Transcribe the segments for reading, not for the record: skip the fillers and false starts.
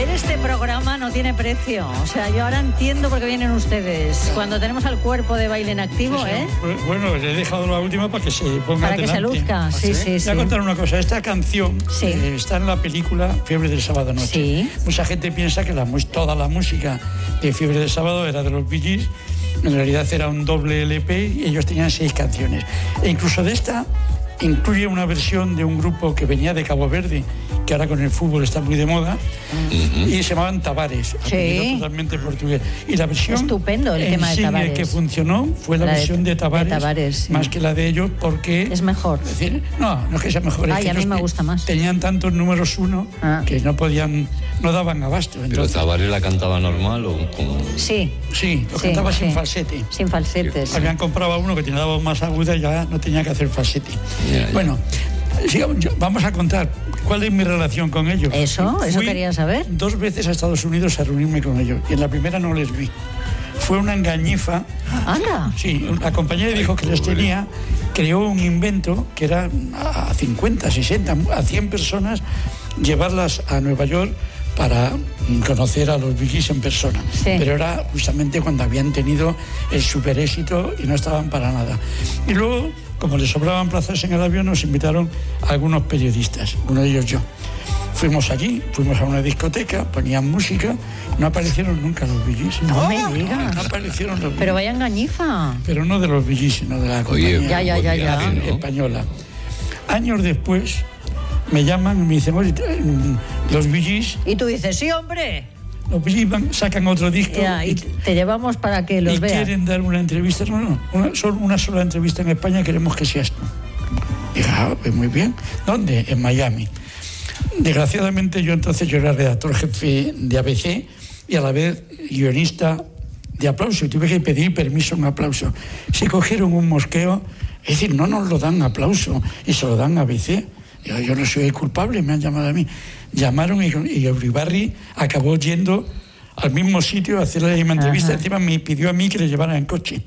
Ver este programa no tiene precio. O sea, yo ahora entiendo por qué vienen ustedes. Cuando tenemos al cuerpo de baile en activo, sí, Bueno, le he dejado la última para que se ponga para que delante. se luzca, sí. Voy a contar una cosa. Esta canción está en la película Fiebre del Sábado Noche. Sí. Mucha gente piensa que toda la música de Fiebre del Sábado era de los Bee Gees. En realidad era un doble LP y ellos tenían 6 canciones. E incluso de esta incluye una versión de un grupo que venía de Cabo Verde, que ahora con el fútbol está muy de moda, y se llamaban Tavares, totalmente portugués. Y la versión estupendo el tema de Tavares. que funcionó fue la versión de Tavares, más que la de ellos, porque es mejor. Es decir, no es que sea mejor. Es que a mí me gusta más. Tenían tantos números uno que no daban abasto. Entonces, ¿pero Tavares la cantaba normal o como? Sí, lo cantaba sin falsete. Sin falsetes. Habían comprado uno que tenía la voz más aguda y ya no tenía que hacer falsete. Bueno, vamos a contar cuál es mi relación con ellos. Eso quería saber. 2 veces a Estados Unidos a reunirme con ellos y en la primera no les vi. Fue una engañifa. ¡Anda! Sí, la compañía dijo que les tenía, creó un invento que era a 50, 60, a 100 personas, llevarlas a Nueva York para conocer a los Bee Gees en persona. Pero era justamente cuando habían tenido el super éxito y no estaban para nada. Y luego, como les sobraban plazas en el avión, nos invitaron a algunos periodistas, uno de ellos yo. Fuimos allí, fuimos a una discoteca, ponían música, no aparecieron nunca los Bee Gees. No me digas. No aparecieron los Bee Gees. Pero vaya engañifa. Pero no de los Bee Gees, sino de la compañía ya. española. Años después me llaman y me dicen, oye, los Bee Gees... Y tú dices, sí, hombre. Los Bee Gees sacan otro disco y te llevamos para que los veas. Y quieren dar una entrevista. No, una sola entrevista en España, queremos que seas tú. Y dije, pues muy bien. ¿Dónde? En Miami. Desgraciadamente yo era redactor jefe de ABC y a la vez guionista de Aplauso y tuve que pedir permiso en Aplauso. Se cogieron un mosqueo, es decir, no nos lo dan Aplauso y se lo dan a ABC. Yo no soy el culpable, me han llamado a mí. Llamaron y Uribarri acabó yendo al mismo sitio a hacer la misma entrevista. Encima me pidió a mí que le llevara en coche.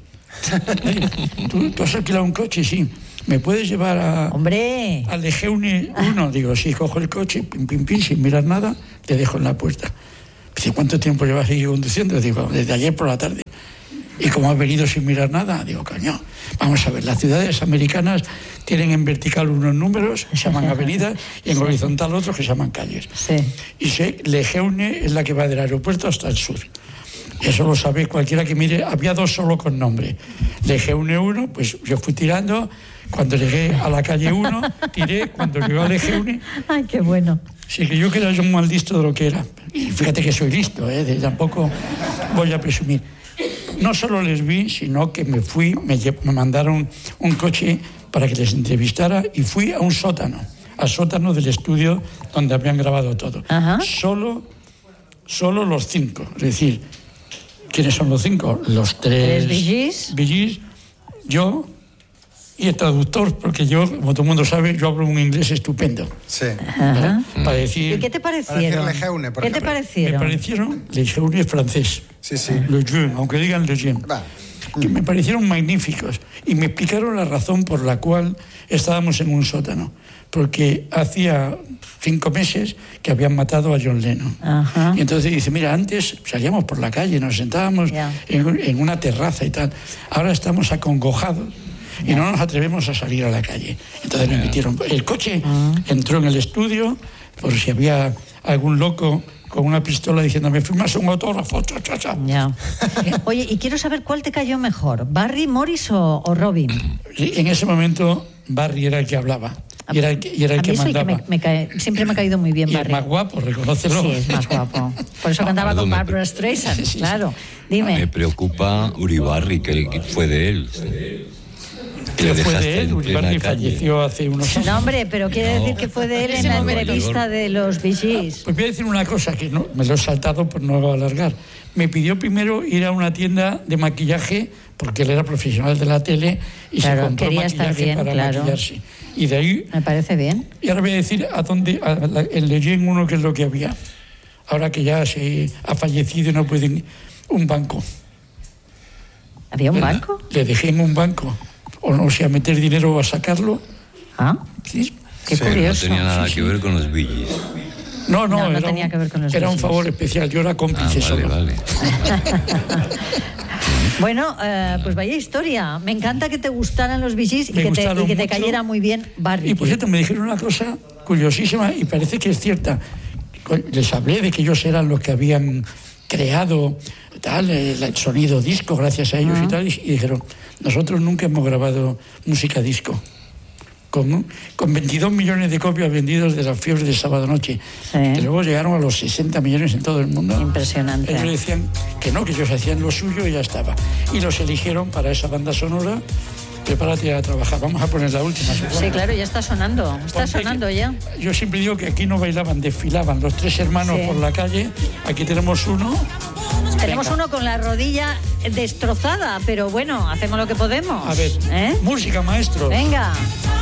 ¿Tú has alquilado un coche? Sí. ¿Me puedes llevar al Lejeune 1? Digo, sí, cojo el coche, pim, sin mirar nada, te dejo en la puerta. Dice, ¿cuánto tiempo llevas aquí conduciendo? Digo, desde ayer por la tarde. ¿Y cómo has venido sin mirar nada? Digo, coño, vamos a ver, las ciudades americanas tienen en vertical unos números, se llaman avenidas, y en horizontal otros que se llaman calles. Y Lejeune es la que va del aeropuerto hasta el sur. Eso lo sabe cualquiera que mire. Había 2 solo con nombre. Lejeune 1, pues yo fui tirando. Cuando llegué a la calle 1, tiré. Cuando llegué a Lejeune... ¡Ay, qué bueno! Sí, que yo era un mal listo de lo que era. Y fíjate que soy listo, tampoco voy a presumir. No solo les vi, sino que me fui, me mandaron un coche para que les entrevistara y fui a un sótano, al sótano del estudio donde habían grabado todo. Solo los 5, es decir, ¿quiénes son los 5? Los 3 Bee Gees, yo y el traductor, porque yo, como todo el mundo sabe, yo hablo un inglés estupendo. Sí. Para decir... ¿Y qué te parecieron? ¿Qué te parecieron? Me parecieron, Lejeune es francés. Sí. Lejeune, aunque digan Lejeune. Que me parecieron magníficos. Y me explicaron la razón por la cual estábamos en un sótano. Porque hacía 5 meses que habían matado a John Lennon. Y entonces dice, mira, antes salíamos por la calle, nos sentábamos en una terraza y tal. Ahora estamos acongojados y no nos atrevemos a salir a la calle. Entonces me metieron el coche, entró en el estudio por si había algún loco con una pistola diciéndome, ¿firmas un autógrafo? Oye, y quiero saber cuál te cayó mejor, ¿Barry, Morris o Robin? En ese momento Barry era el que hablaba y era el que mandaba. Siempre me ha caído muy bien y Barry. Es más guapo, reconócelo. Sí, es más guapo. Por eso cantaba con Barbra Streisand, claro. Dime. Me preocupa Uribarri, que fue de él. ¿Qué fue de él? Uribarri falleció hace unos años. No, hombre, pero quiere decir que fue de él en la entrevista de los Bee Gees. Pues voy a decir una cosa que no, me lo he saltado por no alargar. Me pidió primero ir a una tienda de maquillaje, porque él era profesional de la tele y se compró maquillaje para maquillarse. Y de ahí... Me parece bien. Y ahora voy a decir el Lejeune 1, que es lo que había. Ahora que ya se ha fallecido y no pueden... Un banco. ¿Había un banco? Le dejé en un banco. O no sé, a meter dinero o a sacarlo. ¿Sí? Qué curioso. No tenía nada que ver con los Bee Gees. No, tenía que ver con los era un Bee Gees. favor especial, yo era cómplice solo. Vale. Bueno, pues vaya historia. Me encanta que te gustaran los Bee Gees y Me que gustaron te mucho. cayera muy bien Barry. Y por cierto, me dijeron una cosa curiosísima y parece que es cierta. Les hablé de que ellos eran los que habían creado el sonido disco gracias a ellos y tal, y dijeron, nosotros nunca hemos grabado música disco. Con 22 millones de copias vendidos de La Fiebre de Sábado Noche, que luego llegaron a los 60 millones en todo el mundo. Impresionante. Ellos decían que no, que ellos hacían lo suyo y ya estaba. Y los eligieron para esa banda sonora. Prepárate a trabajar, vamos a poner la última. Sí, claro, ya está sonando. Está sonando ya. Yo siempre digo que aquí no bailaban, desfilaban los tres hermanos por la calle. Aquí tenemos uno. Tenemos uno con la rodilla destrozada, pero bueno, hacemos lo que podemos. A ver, música, maestro. Venga.